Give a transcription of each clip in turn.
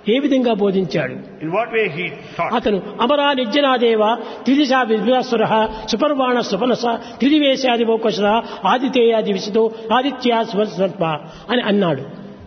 ఏ విధంగా బోధించాడు? In what way he taught? అతను అమరా నిర్జనాదేవ త్రిదిశా విభాసుర సుపర్వాణ సుపనస త్రిదివేశాది మోకష ఆదితేయాది విశదో ఆదిత్యా స్వర్ప అని అన్నాడు.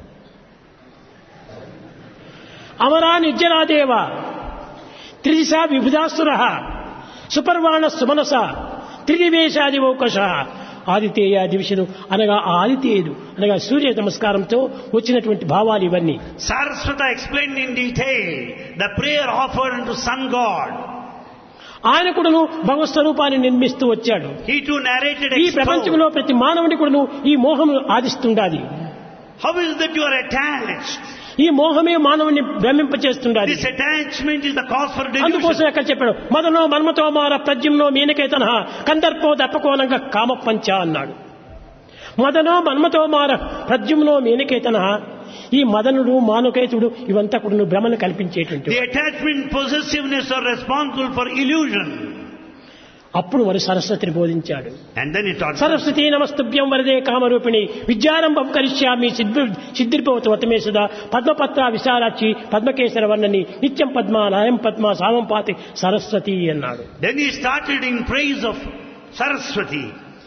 అమరా నిర్జనాదేవ త్రిదిశా విభుధాసుర సుపర్వాణ సుమనస త్రిదివేశాది మోకష ఆదితేయాది విషయం అనగా ఆ ఆదితేయుడు అనగా సూర్య నమస్కారంతో వచ్చినటువంటి భావాలు ఇవన్నీ. Saraswata explained in detail the prayer offered unto sun god. ఆయన కూడాను భగవత్ స్వరూపాన్ని నిర్మిస్తూ వచ్చాడు. He too narrated. ఈ ప్రపంచంలో ప్రతి మానవుడి కూడాను ఈ మోహం ఆదిస్తుండాలి. How is that you are attached? ఈ మోహమే మానవుని భ్రమింపచేస్తుండాలి. This attachment is the cause for delusion. అందుకోసం ఎక్కడ చెప్పాడు, మదనో మన్మతో మార ప్రజ్ఞంలో మీనకేతన కందర్పో దప్పకోనంగా కామపంచ అన్నాడు. మదనో మన్మతో మార ప్రజ్ఞంలో మీనకేతన, ఈ మదనుడు మానుకేతుడు ఇవంతా కూడా భ్రమను కల్పించేటువంటి. The attachment possessiveness are responsible for illusion. అప్పుడు వారు సరస్వతిని బోధించాడు. And then he taught Saraswati నమస్తుభ్యం వరదే కామరూపిణి విద్యారంభం కరిష్యామి సిద్ధిర్భవతు వతమే సుధా పద్మపత్ర విశాలాక్షి పద్మకేశర వర్ణని నిత్యం పద్మ లయం పద్మ సావం పాతి సరస్వతి అన్నాడు. Then he started in praise of Saraswati.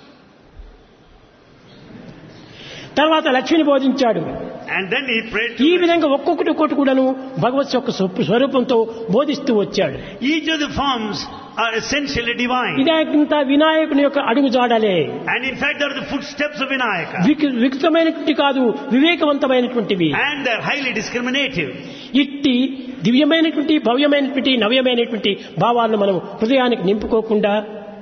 తర్వాత లక్ష్మిని బోధించాడు. And then he prayed ఈ to విధంగా ఒక్కొక్కటి కూడాను భగవత్ యొక్క స్వరూపంతో బోధిస్తూ వచ్చాడు. each of the forms are essentially divine. ఇదంతా వినాయకుని యొక్క అడుగు జాడలే. And in fact, they are the footsteps of Vinayaka. వికృతమైనటువంటి కాదు, వివేకవంతమైనటువంటివి. And they are highly discriminative. ఇట్టి దివ్యమైనటువంటి భవ్యమైనటువంటి నవ్యమైనటువంటి భావాలను మనం హృదయానికి నింపుకోకుండా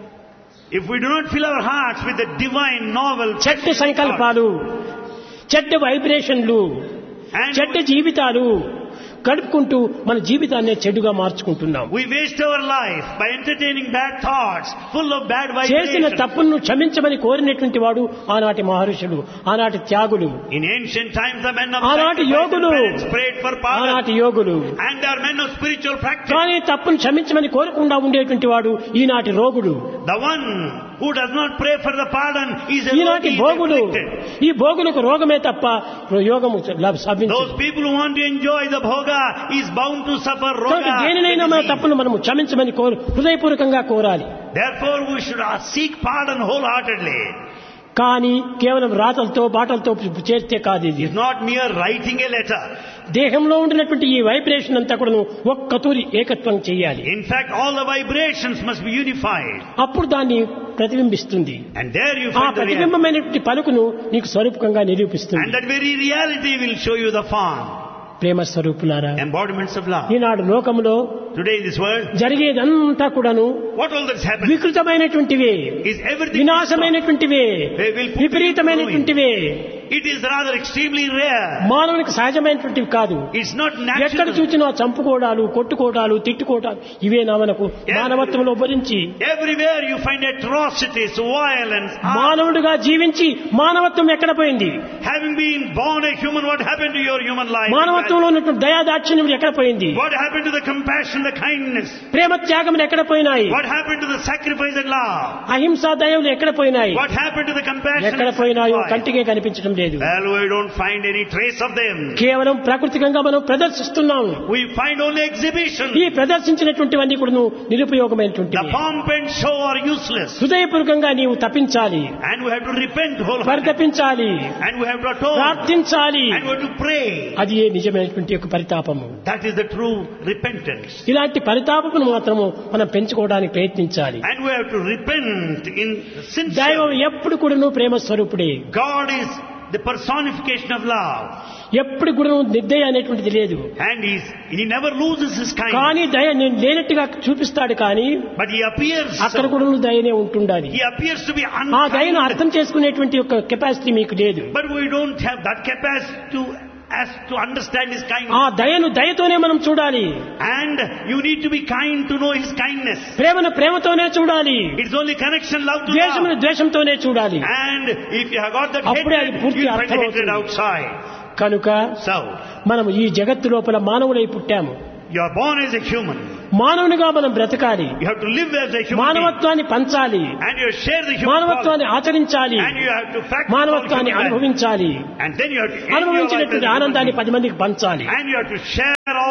If we do not fill our hearts with the divine, novel, చెడ్డ సంకల్పాలు, చెడ్డ వైబ్రేషన్లు, చెడ్డ జీవితాలు గడుపుకుంటూ మన జీవితాన్ని చెడుగా మార్చుకుంటున్నాం. we waste our life by entertaining bad thoughts, full of bad చేసిన vibrations. తప్పులను క్షమించమని కోరినటువంటి వాడు ఆనాటి మహర్షులు, ఆనాటి త్యాగులు, In ancient times, the men of ఆనాటి sacrifice and యోగులు, penance prayed for pardon. ఆనాటి యోగులు. And they are men of spiritual practice. కానీ తప్పును క్షమించమని కోరకుండా ఉండేటువంటి వాడు ఈనాటి రోగుడు, The one who does not pray for the pardon is a ఈనాటి rogi, భోగులు. afflicted. ఈ భోగులకు రోగమే తప్ప యోగము లభించదు. Those people who want to enjoy the bhoga is bound to suffer కాబట్టి roga. దేనినైనా మన తప్పును మనము క్షమించమని హృదయపూర్వకంగా కోరాలి. Therefore, we should seek pardon wholeheartedly. కానీ కేవలం రాతలతో బాటలతో చేస్తే కాదు. ఇది It's not mere writing a letter. దేహంలో ఉండినటువంటి ఈ వైబ్రేషన్ అంతా కూడా ఒక్కతూరి ఏకత్వం చేయాలి. In fact, all the vibrations must be unified. అప్పుడు దాన్ని ప్రతిబింబిస్తుంది. And there you ఆ find the reality. ప్రతిబింబమైనటువంటి పలుకును నీకు స్వరూపకంగా నిరూపిస్తుంది. And that very reality will show you the form. ప్రేమ స్వరూపులారా, Embodiments of love. ఈనాడు లోకములో Today in this world, జరిగేదంతా కూడాను what all that's happening వికృతమైనటువంటివే, is everything. వినాశమైనటువంటివే, They will put విపరీతమైనటువంటివే. It is rather extremely rare. మానవునికి సహజమైనటువంటివి కాదు. It's not ఎక్కడ natural. చూసినా చంపుకోవడాలు, కొట్టుకోవడాలు, తిట్టుకోవడాలు ఇవే నా మనకు మానవత్వంలో భరించి Everywhere you find atrocities, violence. మానవుడిగా జీవించి మానవత్వం ఎక్కడ పోయింది? Having been born a human, what happened to your human life? మానవత్వంలో ఉన్నటువంటి దయాదాక్షిణ్యం ఎక్కడ పోయింది? What happened to the compassion, the kindness? ప్రేమ త్యాగములు ఎక్కడ పోయినాయి? What happened to the sacrifice and love? అహింసా దయములు ఎక్కడ పోయినాయి? What happened to the compassion? ఎక్కడ and పోయినాయో sacrifice? కంటికే కనిపించడం లేదు. Well, we don't find any trace of them. కేవలం ప్రాకృతికంగా మనం ప్రదర్శిస్తున్నాం. We find only exhibition. ఈ ప్రదర్శించినటువంటివన్నీ కూడా The నిరుపయోగమైనటువంటి pomp and show are useless. హృదయపూర్వకంగా నీవు తప్పించాలి, And we have to repent wholeheartedly. పరితపించాలి, And we have to atone. ప్రార్థించాలి. And we have to pray. అది ఏ నిజమైనటువంటి యొక్క పరితాపము. That is the true repentance. ఇలాంటి పరితాపమును మాత్రము మనం పెంచుకోవడానికి ప్రయత్నించాలి. And we have to repent in దైవం sincerity. ఎప్పుడు కూడా ప్రేమ స్వరూపుడే. God is the personification of love. ఎప్పుడు కూడా నిర్దయ అనేటువంటిది లేదు. And he never loses his kindness. కానీ దయ లేనట్టుగా చూపిస్తాడు, కానీ But he appears అక్కడ so. కూడా దయనే ఉంటుండాలి. He appears to be ఆ దయను unkind. అర్థం చేసుకునేటువంటి యొక్క కెపాసిటీ మీకు లేదు. But we don't have that capacity to understand his ఆ kindness. దయను దయతోనే మనం చూడాలి. And you need to be kind to know his kindness. ప్రేమను ప్రేమతోనే చూడాలి. It's only connection, love to ద్వేషమును love. ద్వేషంతోనే చూడాలి. And if you have got that అప్పుడే అది hatred, పూర్తి you find the అర్థమవుతుంది. hatred outside. కనుక So, మనం ఈ జగత్తు లోపల మానవులై పుట్టాము. you are born as a human. మానవునిగా మనం బ్రతకాలి. You have to live as a human being. మానవత్వాన్ని పంచాలి, And you share the human మానవత్వాన్ని quality. ఆచరించాలి, And you have to practice మానవత్వాన్ని all human life. అనుభవించాలి. And then you have to enjoy life as అనుభవించినటువంటి a human ఆనందాన్ని being. 10 మందికి పంచాలి. And you have to share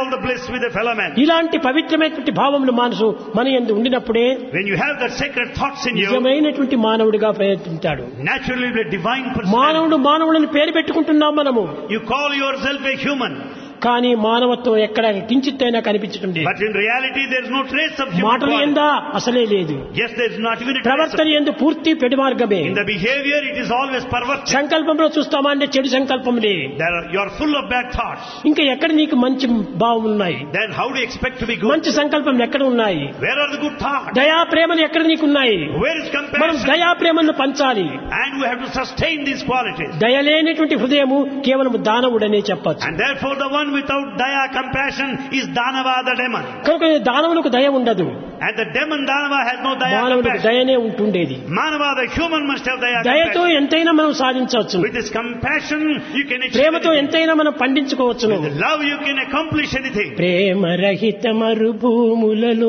all the bliss with the fellow man. ఇలాంటి పవిత్రమైనటువంటి భావములు మనసు మన యందు ఉండినప్పుడే When you have that sacred thoughts in you, నిజమైనటువంటి మానవుడిగా ప్రయత్నించాడు. naturally the divine person. మానవుడిని పేరు పెట్టుకుంటున్నాం మనము. You call yourself a human. కానీ మానవత్వం ఎక్కడ కించిత్తైనా కనిపించడం లేదు. But in reality there is no trace of human మాటలు quality. ఎందా అసలే లేదు. Yes, there is not even a trace of. ప్రవర్తన ఎందు పూర్తి పెడి మార్గమే. In the behavior it is always perverted. సంకల్పంలో చూస్తామా అంటే చెడు సంకల్పములే. You are full of bad thoughts. ఇంకా ఎక్కడ నీకు మంచి భావం ఉన్నాయి? Then how do you expect to be good? మంచి సంకల్పం ఎక్కడ ఉన్నాయి? Where are the good thoughts? దయా ప్రేమలు ఎక్కడ నీకు ఉన్నాయి? Where is మనం compassion? దయా ప్రేమను పంచాలి. And we have to sustain these qualities. దయలేనటువంటి హృదయము కేవలం దానవుడనే చెప్పచ్చు. And therefore the one without daya, compassion is Danava, the demon. కనుక దానవులకు దయ ఉండదు. And the demon Danava has no daya, మానవులకు compassion. దయనే ఉంటుండేది. Manava, the human, must have daya, దయతో compassion. ఎంతైనా మనం సాధించవచ్చు. With this compassion you can achieve ప్రేమతో anything. ఎంతైనా మనం పండించుకోవచ్చును. With love you can accomplish anything. ప్రేమ రహిత మరుభూములలో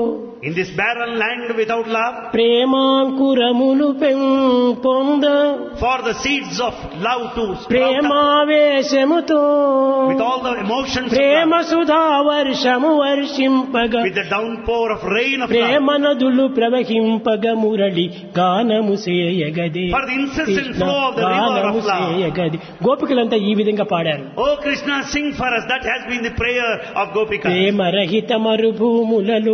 In this barren land without love, ప్రేమాంకురములు పెంపొంద for the seeds of love to sprout up ప్రేమావేశముతో with all the emotions of Prema love, Sudha వర్షము వర్షింపగా with the downpour of rain of Prema love, నదులు ప్రవహింపగ మురళి గానము సేయగది. for the incessant flow of the river గానము of love. సేయగది. గోపికలంతా ఈ విధంగా పాడారు. Oh Krishna, sing for us. That has been the prayer of Gopika. ప్రేమ రహిత మరుభూములలో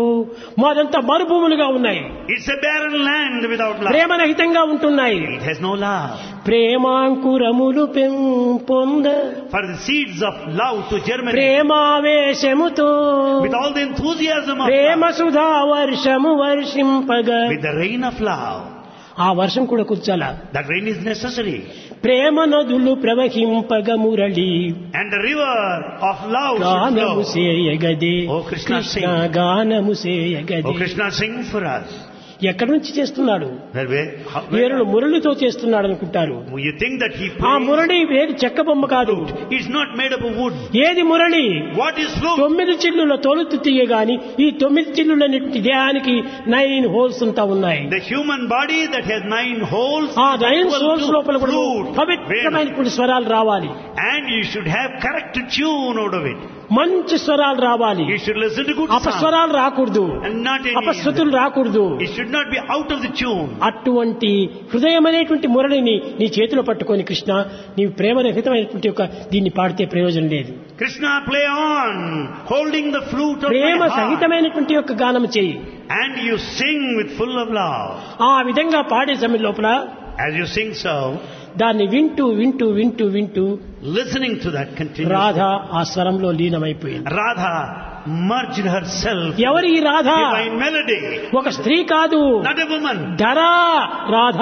మాదంతా మరుభూములుగా ఉన్నాయి. It's a barren land without love. ప్రేమ రహితంగా ఉంటున్నాయి. It has no love. ప్రేమాంకురములు పెంపొంద For the seeds of love to germinate ప్రేమావేశముతో with all the enthusiasm of Prema love, Sudha వర్షము వర్షింపగా with the rain of love. ఆ వర్షం కూడా కుర్చాలా. That rain is necessary. ప్రేమ నదులు ప్రవహింపగ Murali And the river of love should గానము flow. సేయగదే. ఓ కృష్ణ, కృష్ణ గానము Oh సేయగదే. Krishna, sing for us. ఎక్కడి నుంచి చేస్తున్నాడు? Where- వీరుడు మురళితో చేస్తున్నాడు అనుకుంటారు. You think that he ఆ plays మురళి వేరు చెక్క బొమ్మ కాదు. flute. It's not made up of wood. ఏది మురళి? What is flute? 9 చిల్లుల తొలుతు తీయగాని ఈ 9 చిల్లులన్నిటి దేహానికి 9 హోల్స్ అంతా ఉన్నాయి. The human body that has 9 holes ఆ is 9 equal హోల్స్ to లోపల కూడా flute. పవిత్రమైనటువంటి స్వరాలు రావాలి. And you should have correct tune out of it. మంచి స్వరాలు రావాలి. You should listen to good sound. అపస్వరాలు రాకూడదు. And not any. అపశృతులు రాకూడదు. It should not be out of the tune. అటువంటి హృదయమైనటువంటి మురళిని నీ చేతిలో పట్టుకొని కృష్ణ నీవు ప్రేమరహితమైనటువంటి ఒక దీన్ని పాడితే ప్రయోజనం లేదు. Krishna, play on, holding the flute of Prema my heart. సహితమైనటువంటి యొక్క గానం చేయి. And you sing with full of love. ఆ విధంగా పాడే సమయం లోపల As you sing so, దాన్ని వింటూ వింటూ వింటూ వింటూ listening to that continuously, Radha ఆ స్వరంలో లీనమైపోయింది. Radha merged herself in ఎవరి ఈ రాధ? divine melody. ఒక స్త్రీ కాదు, Not a woman. ధరా రాధ.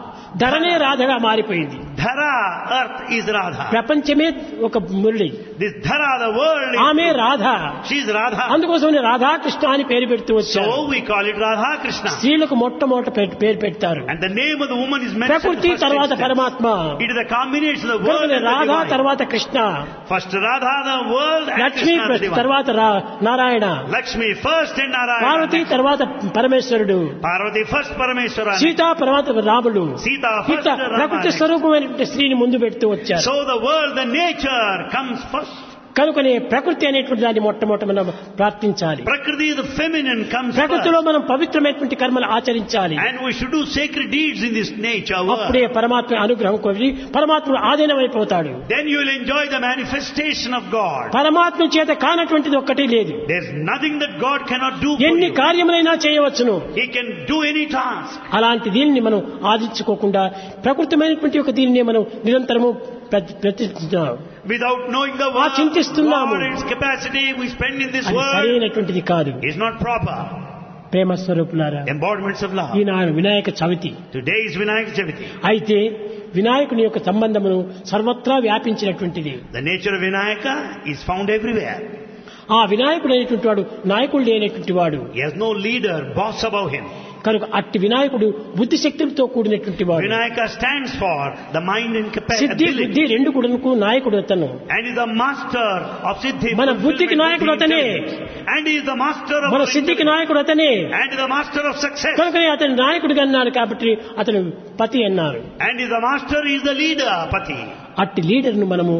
ధరనే రాధగా మారిపోయింది. Dhara, earth is Radha. ప్రపంచమే ఒక Murali. This Dhara, the world ఆమె is, Radha. she is Radha. అందుకోసమే రాధాకృష్ణ అని పేరు పెడుతూ వచ్చారు. So we call it Radha Krishna. స్త్రీలకు మొట్టమొదట పేరు పెడతారు. And the name of the woman is mentioned ప్రకృతి first తర్వాత instance. పరమాత్మ. It is a combination of the world and the Radha divine. తర్వాత Krishna, First Radha, the world, and Lakshmi Krishna, the divine. తర్వాత Narayana, Lakshmi first and Narayana. Parvati తర్వాత పరమేశ్వరుడు, Parvati first, Parameshwara. Sita తర్వాత రాముడు. Sita first, ఇట్లా ప్రకృతి Rama. స్వరూపమైనటువంటి స్త్రీని ముందు పెడుతూ వచ్చారు. So the world, the nature comes first. కనుకనే ప్రకృతి అనేటువంటి దాన్ని మొట్టమొదట మనం ప్రార్థించాలి. Prakriti, the feminine, comes ప్రకృతిలో first. మనం పవిత్రమైనటువంటి కర్మలు ఆచరించాలి. And we should do sacred deeds in this nature world. అప్పుడే పరమాత్మ అనుగ్రహం కొద్ది పరమాత్ముడు ఆధీనమైపోతాడు. Then you will enjoy the manifestation of God. పరమాత్మ చేత కానటువంటిది ఒక్కటి లేదు. There's nothing that God cannot do for ఎన్ని you. కార్యములైనా చేయవచ్చును. He can do any task. అలాంటి దీనిని మనం ఆదించుకోకుండా ప్రకృతమైనటువంటి ఒక దీనిని మనం నిరంతరము ప్రతిష్ఠిస్తున్నాం. Without knowing the ఆ word, చింతిస్తున్నాము. God, its capacity we spend in this అది world సరైనటువంటిది కాదు. is not proper. ప్రేమ స్వరూపులారా, Embodiments of love. Eenadu Vinayaka Chavithi. Today is Vinayak Chaviti. అయితే వినాయకుని యొక్క సంబంధమును సర్వత్రా వ్యాపించినటువంటిది. The nature of Vinayaka is found everywhere. ఆ వినాయకుడు అనేటువంటి వాడు నాయకుడు లేనటువంటి వాడు. He has no leader, boss above him. కనుక అట్టి వినాయకుడు బుద్ధి శక్తులతో కూడినటువంటి వాడు. Vinayaka stands for the mind and Siddhi capacity. బుద్ధి రెండు కూడాను నాయకుడు అతను. And is the master of Siddhi. మన బుద్ధికి నాయకుడు అతనే. And he is the master of మన సిద్ధికి నాయకుడు అతనే. And is the master of success. కనుక అతను నాయకుడిగా అన్నాడు కాబట్టి అతను పతి అన్నారు. And is the master, is the leader, Pati. అట్టి లీడర్ను మనము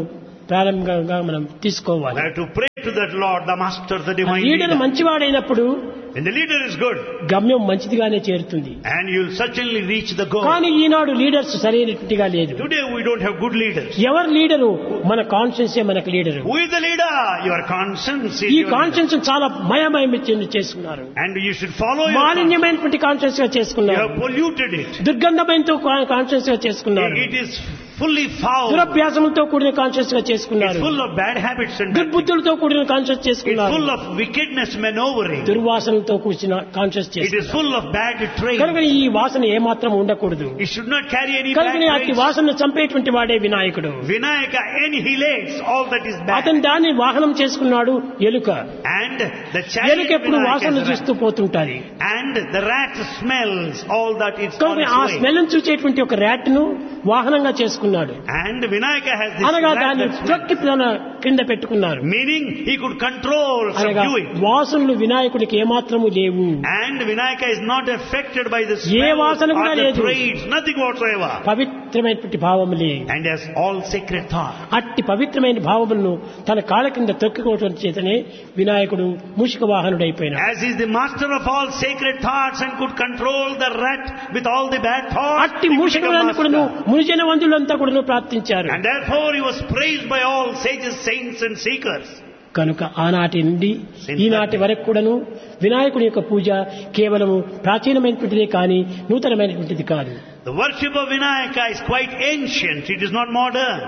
ప్రారంభంగా మనం We తీసుకోవాలి. have to pray to that Lord, the Master, the Divine leader Leader. మంచివాడైనప్పుడు When the leader is good, గమ్యం మంచిదిగానే చేరుతుంది. and you'll certainly reach the goal. కానీ ఈనాడు leaders సరైనట్టుగా లేదు. Today we don't have good leaders. ఎవరు leader? మన కాన్షియన్సే మనకు leader. Who is the leader? Your conscience is ఈ your leader. Conscience చాలా మయమయం చేసుకున్నారు. And you should follow your conscience. మాలిన్యమైనటువంటి conscience గా You చేసుకున్నారు. have polluted it. దుర్గంధమైనతో కాన్షియన్స్ గా చేసుకున్నారు. It is fully foul. దురభ్యాసములతో కూడిన కాన్షియస్ గా It's చేసుకున్నారు. full of bad habits and bad things. దుర్బుద్ధులతో కూడిన కాన్షియస్ It's చేసుకున్నారు. full of wickedness, maneuvering. దుర్వాసనలతో కూర్చిన కాన్షియస్ It చేసుకున్నారు. is full of bad కనుక traits. ఈ వాసన ఏమాత్రం ఉండకూడదు. It should not carry any bad కనుక అట్టి traits. వాసన చంపేటువంటి వాడే వినాయకుడు. Vinayaka annihilates all that is bad. అతను దాన్ని వాహనం చేసుకున్నాడు ఎలుక. And the ఎలుక chariot of ఎప్పుడు Vinayaka వాసన is a చూస్తూ rat. పోతుంటాది. And the rat smells all that is on కనుక its ఆ way. స్మెల్ చూచేటువంటి ఒక ర్యాట్ ను వాహనంగా చేసుకున్నాడు. And Vinayaka has this అనగా rat దాన్ని that smells. త్రొక్కి తన కింద పెట్టుకున్నారు. Meaning he could control, అనగా subdue it. వాసనలు వినాయకుడికి ఏమాత్రము లేవు. And Vinayaka is not affected by the A smell వాసన or కూడా the లేదు. traits, nothing whatsoever. పవిత్రమైనటువంటి భావములే. And has all sacred thought. అట్టి పవిత్రమైన భావములను తన కాళ్ళ కింద తొక్కుకోవటం చేతనే వినాయకుడు మూషిక వాహనుడైపోయినాడు. As he is the master of all sacred thoughts and could control the rat with all the bad thoughts, అట్టి he became మూషికులను కూడాను master. మునిజనవంతులంతా కూడాను ప్రార్థించారు. And therefore he was praised by all sages, saints and seekers. కనుక ఆనాటి నుండి ఈనాటి వరకు కూడాను వినాయకుడి యొక్క పూజ కేవలము ప్రాచీనమైనటువంటిదే కానీ నూతనమైనటువంటిది కాదు. The worship of Vinayaka is quite ancient, it is not modern.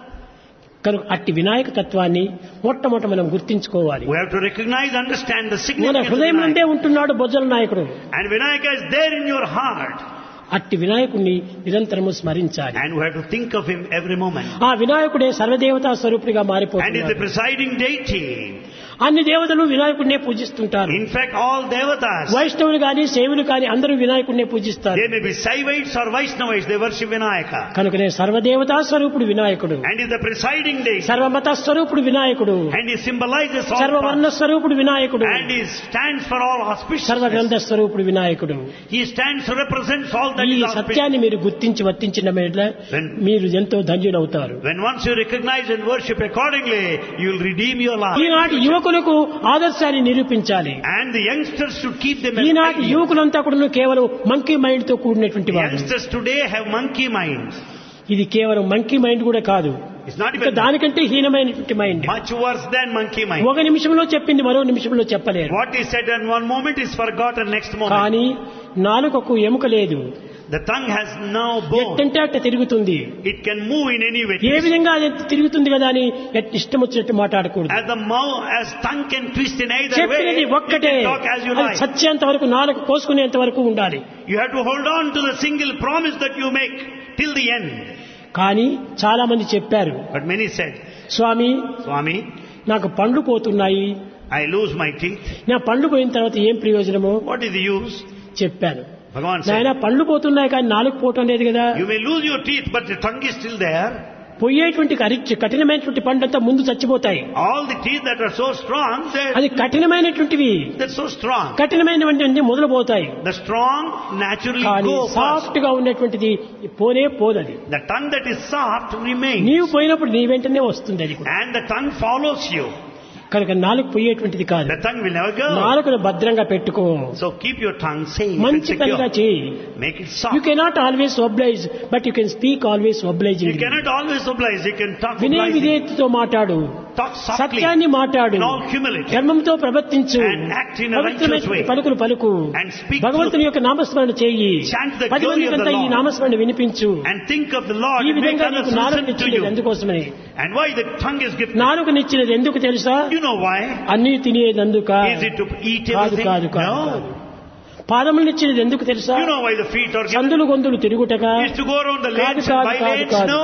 కనుక అట్టి వినాయక తత్వాన్ని మొట్టమొదట మనం గుర్తించుకోవాలి. We have to recognize, understand the మన significance of హృదయం నుండే Vinayaka. ఉంటున్నాడు బొజ్జల నాయకుడు. And Vinayaka is there in your heart. అట్టి వినాయకుడిని నిరంతరము స్మరించాలి. And we have to think of him every moment. ఆ వినాయకుడే సర్వదేవతా స్వరూపుడిగా And is the మారిపోతున్నాడు. presiding deity. అన్ని దేవతలు వినాయకుడినే పూజిస్తుంటారు. In fact, all devatas, వైష్ణవులు గాని సేవులు కాని అందరూ వినాయకుడినే పూజిస్తారు. they may be Saivites or Vaishnavites, they worship Vinayaka. కనుకనే సర్వదేవతా స్వరూపుడు వినాయకుడు. And is the presiding deity. సర్వమత స్వరూపుడు వినాయకుడు. And he symbolizes all సర్వవర్ణ paths. స్వరూపుడు వినాయకుడు. And he stands for all auspiciousness. సర్వగ్రంథ స్వరూపుడు వినాయకుడు. He stands, represents all that ఈ is auspicious. సత్యాన్ని మీరు గుర్తించి వర్తించిన మీదట మీరు ఎంతో ధన్యులవుతారు. When once you recognize and worship accordingly, you will redeem your life. ఈనాటి యువకులకు ఆదర్శాన్ని నిరూపించాలి. And the youngsters should keep them as ఈనాటి ideals. యువకులంతా కూడా కేవలం మంకీ మైండ్ తో కూడినటువంటి వారు. Youngsters today have monkey minds. ఇది కేవలం మంకీ మైండ్ కూడా కాదు, It's not ఇంకా even దానికంటే హీనమైనటువంటి mind. much worse than monkey mind. ఒక నిమిషంలో చెప్పింది మరో నిమిషంలో చెప్పలేరు. What is said in one moment is forgotten next moment. కానీ నాలుకకు ఎముక లేదు, The tongue has no bone. ఎట్టంటే అట్ట తిరుగుతుంది. It can move in any way. ఏ విధంగా అది తిరుగుతుంది కదా అని ఇష్టం వచ్చినట్టు మాట్లాడకూడదు. As tongue can twist in either way, చెప్పినది you ఒక్కటే, can talk as you అది like. సత్యంత వరకు నాలుగు కోసుకునేంత వరకు ఉండాలి. You have to hold on to the single promise that you make till the end. కానీ చాలా మంది చెప్పారు, But many said, Swamy Swami, నాకు పండ్లు పోతున్నాయి, I lose my teeth. నా పండ్లు పోయిన తర్వాత ఏం ప్రయోజనమో What is the use? చెప్పాను. Bhagavan నాయన said, పండ్లు పోతున్నాయి కానీ నాలుగు పోవటం లేదు కదా. you may lose your teeth, but the tongue is still there. పోయేటువంటి కఠినమైనటువంటి పండ్లంతా ముందు చచ్చిపోతాయి. All the teeth that are so strong, అది కఠినమైనటువంటివి, they're so strong. కఠినమైనటువంటి మొదలు పోతాయి. The strong naturally కానీ go first. సాఫ్ట్ గా ఉన్నటువంటిది పోనే పోదది. The tongue that is soft remains. నీవు పోయినప్పుడు నీ వెంటనే వస్తుంది అది కూడా. And the tongue follows you. కనుక నాలుగు పోయేటువంటిది కాదు. The tongue will never go. నాలుకను భద్రంగా పెట్టుకో, So keep your tongue safe and మంచి పనిగా secure. చేయి. Make it you soft. Cannot always oblige, but you can speak always You obliging. cannot always oblige. You can talk వినయ obliging. విధేయతతో మాట్లాడు, Talk softly. సత్యాన్ని మాట్లాడు, In all humility. ధర్మంతో ప్రవర్తించు, And act in a పవిత్రమైన righteous way. పలుకులు పలుకు, And speak భగవంతుని యొక్క నామస్మరణ చేయి, Chant the 10 glory of మందికంతా the ఈ Lord. నామస్మరణ వినిపించు. And think of the Lord ఈ and make విధంగా others నీకు నాలుగు listen to నిచ్చినది you. ఎందుకోసమని. And why the tongue is gifted? నాలుగునిచ్చినది ఎందుకు తెలుసా? You know why? అన్నీ తినేదందుక Is it to eat కాదు everything? కాదు కాదు. No. పాదములనిచ్చినది ఎందుకు తెలుసా? You know why the feet are given? సందులు గొంతులు తిరుగుటగా Is to go around the కాదు lanes and కాదు by కాదు lanes? కాదు. No.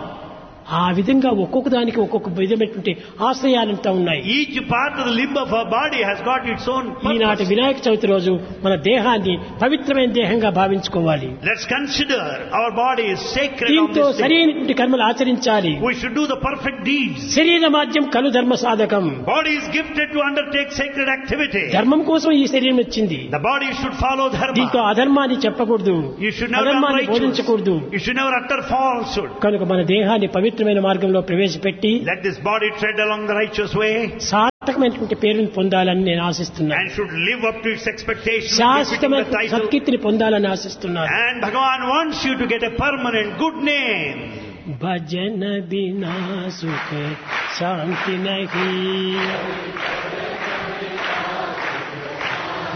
ఆ విధంగా ఒక్కొక్క దానికి ఒక్కొక్క విధమైనటువంటి ఆశ్రయాలంతా ఉన్నాయి. Each part of the limb of our body has got its own ఈనాటి purpose. వినాయక చవితి రోజు మన దేహాన్ని పవిత్రమైన దేహంగా భావించుకోవాలి. Let's consider our body is sacred on దీంతో this day. సరైనటువంటి కర్మలు ఆచరించాలి. We should do the perfect deeds. శరీర మాధ్యం కలు ధర్మ సాధకం. Body is gifted to undertake sacred activity. ధర్మం కోసం ఈ శరీరం వచ్చింది. The body should follow దీంతో dharma. అధర్మాన్ని చెప్పకూడదు, You should never be అధర్మాన్ని unrighteous. బోధించకూడదు. You should never utter falsehood. కనుక మన దేహాన్ని పవిత్రమైన మార్గంలో ప్రవేశపెట్టి let this body tread along the righteous way సార్థకమైనటువంటి పేరును పొందాలని నేను ఆశిస్తున్నాను. and should live up to its expectations, శాశ్వతమైన befitting the title. సత్కీర్తిని పొందాలని ఆశిస్తున్నాను. And Bhagavan wants you to get a permanent good name. భజన బినా సుఖ శాంతి నహీ,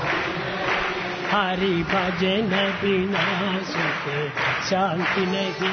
హరి భజన బినా సుఖ శాంతి నహీ.